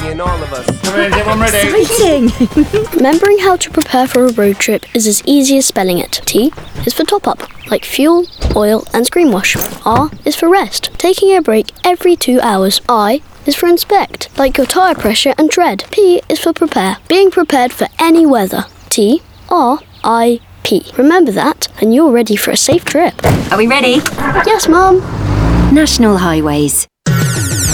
and all of us. Come in, everyone ready? Exciting! Remembering how to prepare for a road trip is as easy as spelling it. T is for top up, like fuel, oil and screen wash. R is for rest, taking a break every 2 hours. I is for inspect, like your tyre pressure and tread. P is for prepare, being prepared for any weather. T, R, I, P. Remember that and you're ready for a safe trip. Are we ready? Yes, Mum. National Highways.